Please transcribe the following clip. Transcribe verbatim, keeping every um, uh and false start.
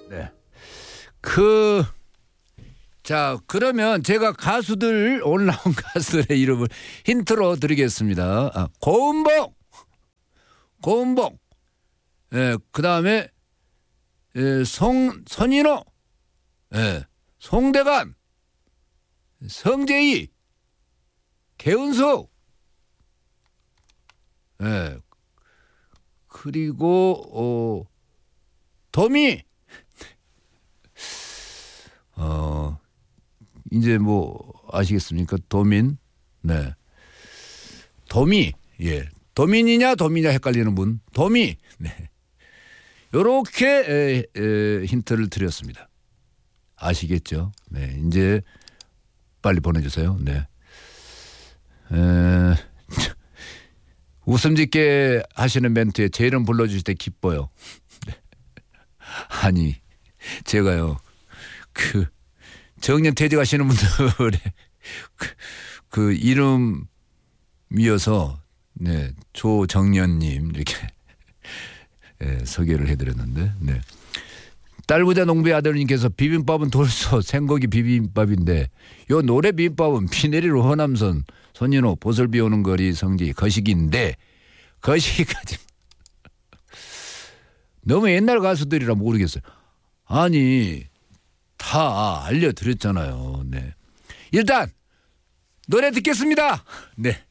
네. 그, 자, 그러면 제가 가수들, 오늘 나온 가수들의 이름을 힌트로 드리겠습니다. 아, 고은복, 고은복, 예, 그 다음에, 예, 송, 선인호, 예, 송대관, 성재희, 개은수, 예, 그리고, 어, 도미, 어, 이제 뭐, 아시겠습니까? 도민, 네. 도미, 예. 도민이냐, 도미냐 헷갈리는 분, 도미, 네. 요렇게, 에, 에, 힌트를 드렸습니다. 아시겠죠? 네. 이제, 빨리 보내주세요. 네. 에, 웃음 짓게 하시는 멘트에 제 이름 불러주실 때 기뻐요. 아니, 제가요, 그, 정년 퇴직하시는 분들의 그, 그 이름이어서, 네, 조정년님, 이렇게, 예, 소개를 해드렸는데, 네. 딸부자 농부의 아들님께서 비빔밥은 돌소 생고기 비빔밥인데, 요 노래 비빔밥은 비 내리는 호남선, 손인호, 보슬 비 오는 거리 성지, 거시기인데, 거시기까지. 너무 옛날 가수들이라 모르겠어요. 아니, 다 알려드렸잖아요. 네. 일단, 노래 듣겠습니다. 네.